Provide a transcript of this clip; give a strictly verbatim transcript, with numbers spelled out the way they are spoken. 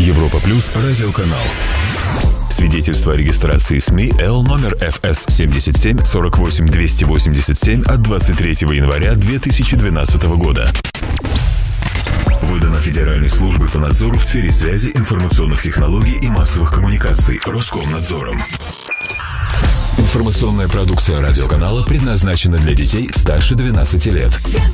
Европа Плюс радиоканал. Свидетельство о регистрации СМИ Л номер эф эс семьдесят семь сорок восемь двести восемьдесят семь от двадцать третьего января две тысячи двенадцатого года. Выдано Федеральной службой по надзору в сфере связи, информационных технологий и массовых коммуникаций Роскомнадзором. Информационная продукция радиоканала предназначена для детей старше двенадцати лет.